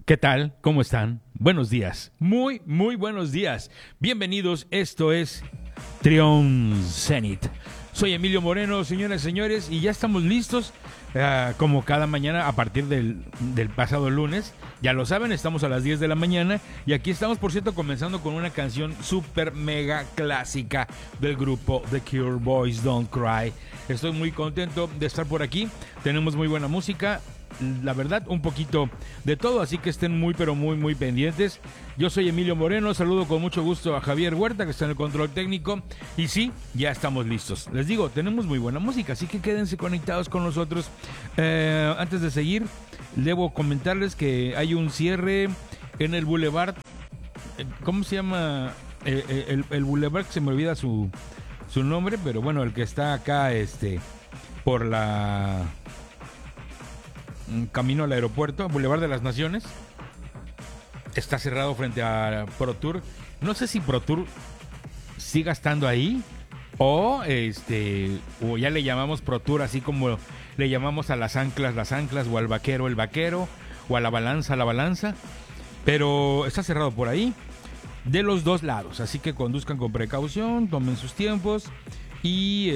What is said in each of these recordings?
¿Qué tal? ¿Cómo están? Buenos días. Muy buenos días. Bienvenidos. Esto es Trion Zenith. Soy Emilio Moreno, señoras y señores, y ya estamos listos como cada mañana a partir del pasado lunes. Ya lo saben, estamos a las 10 de la mañana y aquí estamos, por cierto, comenzando con una canción súper mega clásica del grupo The Cure, Boys Don't Cry. Estoy muy contento de estar por aquí. Tenemos muy buena música. La verdad, un poquito de todo, así que estén muy pendientes. Yo soy Emilio Moreno, saludo con mucho gusto a Javier Huerta, que está en el control técnico. Y sí, ya estamos listos. Les digo, tenemos muy buena música, así que quédense conectados con nosotros. Antes de seguir, debo comentarles que hay un cierre en el Boulevard. ¿Cómo se llama? El Boulevard, que se me olvida su nombre, pero bueno, el que está acá por la... camino al aeropuerto, Boulevard de las Naciones. Está cerrado frente a ProTour. No sé si ProTour siga estando ahí o o ya le llamamos ProTour, así como le llamamos a las anclas, o al vaquero, el vaquero, o a la balanza. Pero está cerrado por ahí de los dos lados, así que conduzcan con precaución, tomen sus tiempos y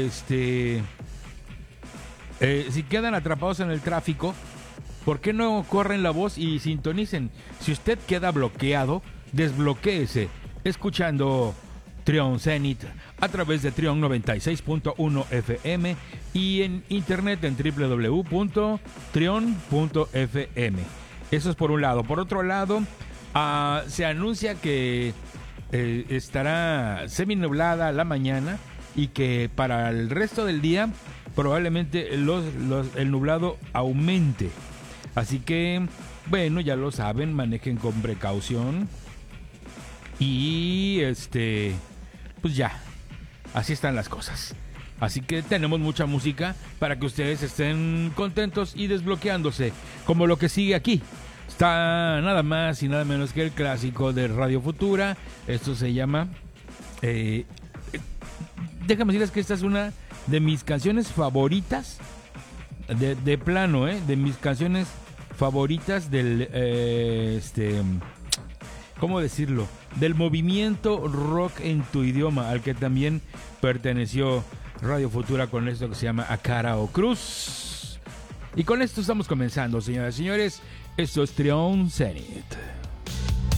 si quedan atrapados en el tráfico, ¿por qué no corren la voz y sintonicen? Si usted queda bloqueado, desbloquéese escuchando Trion Zenith a través de Trion 96.1 FM y en internet en www.trion.fm. Eso es por un lado. Por otro lado, se anuncia que estará seminublada la mañana y que para el resto del día probablemente el nublado aumente. Así que, bueno, ya lo saben, manejen con precaución. Y pues ya, así están las cosas. Así que tenemos mucha música para que ustedes estén contentos y desbloqueándose, como lo que sigue aquí. Está nada más y nada menos que el clásico de Radio Futura. Esto se llama... déjame decirles que esta es una de mis canciones favoritas. De plano, de mis canciones favoritas del ¿cómo decirlo? Del movimiento rock en tu idioma, al que también perteneció Radio Futura con esto que se llama A Cara o Cruz. Y con esto estamos comenzando, señoras y señores. Esto es Trion Zenith.